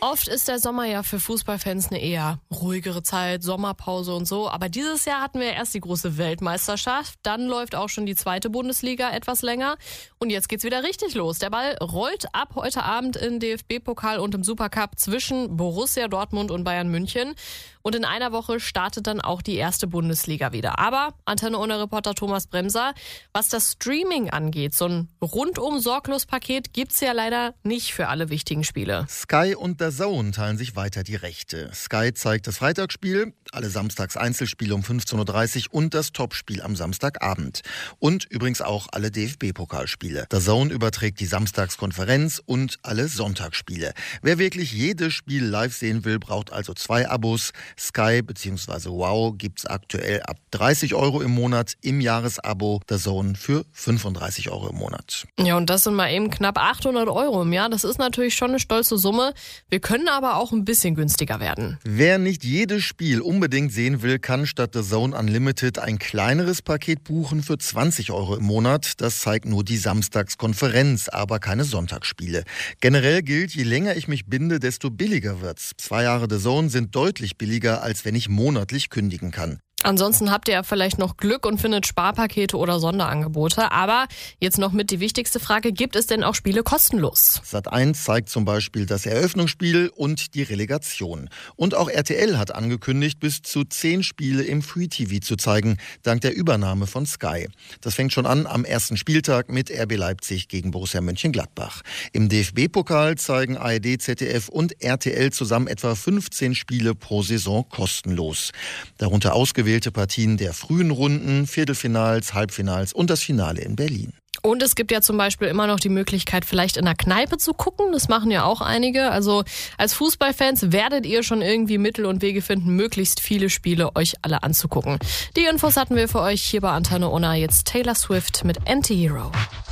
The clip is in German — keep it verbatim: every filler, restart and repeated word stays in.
Oft ist der Sommer ja für Fußballfans eine eher ruhigere Zeit, Sommerpause und so. Aber dieses Jahr hatten wir erst die große Weltmeisterschaft. Dann läuft auch schon die zweite Bundesliga etwas länger. Und jetzt geht's wieder richtig los. Der Ball rollt ab heute Abend im D F B-Pokal und im Supercup zwischen Borussia Dortmund und Bayern München. Und in einer Woche startet dann auch die erste Bundesliga wieder. Aber Antenne Ohne Reporter Thomas Bremser, was das Streaming angeht, so ein rundum sorglos Paket gibt's ja leider nicht für alle wichtigen Spiele. Sky und D A Z N teilen sich weiter die Rechte. Sky zeigt das Freitagsspiel, alle samstags Einzelspiele um fünfzehn Uhr dreißig und das Topspiel am Samstagabend. Und übrigens auch alle D F B-Pokalspiele. D A Z N überträgt die Samstagskonferenz und alle Sonntagsspiele. Wer wirklich jedes Spiel live sehen will, braucht also zwei Abos. Sky bzw. Wow gibt's aktuell ab dreißig Euro im Monat, im Jahresabo D A Z N für fünfunddreißig Euro im Monat. Ja, und das sind mal eben knapp achthundert Euro im Jahr. Das ist natürlich schon eine stolze Summe. Wir können aber auch ein bisschen günstiger werden. Wer nicht jedes Spiel unbedingt sehen will, kann statt D A Z N Unlimited ein kleineres Paket buchen für zwanzig Euro im Monat. Das zeigt nur die Samstagskonferenz, aber keine Sonntagsspiele. Generell gilt, je länger ich mich binde, desto billiger wird's. Zwei Jahre D A Z N sind deutlich billiger, als wenn ich monatlich kündigen kann. Ansonsten habt ihr ja vielleicht noch Glück und findet Sparpakete oder Sonderangebote. Aber jetzt noch mit die wichtigste Frage, gibt es denn auch Spiele kostenlos? Sat eins zeigt zum Beispiel das Eröffnungsspiel und die Relegation. Und auch R T L hat angekündigt, bis zu zehn Spiele im Free-T V zu zeigen, dank der Übernahme von Sky. Das fängt schon an am ersten Spieltag mit R B Leipzig gegen Borussia Mönchengladbach. Im D F B-Pokal zeigen A R D, Z D F und R T L zusammen etwa fünfzehn Spiele pro Saison kostenlos. Darunter ausgewählt Partien der frühen Runden, Viertelfinals, Halbfinals und das Finale in Berlin. Und es gibt ja zum Beispiel immer noch die Möglichkeit, vielleicht in der Kneipe zu gucken. Das machen ja auch einige. Also als Fußballfans werdet ihr schon irgendwie Mittel und Wege finden, möglichst viele Spiele euch alle anzugucken. Die Infos hatten wir für euch hier bei Antenne Ohne. Jetzt Taylor Swift mit Anti-Hero.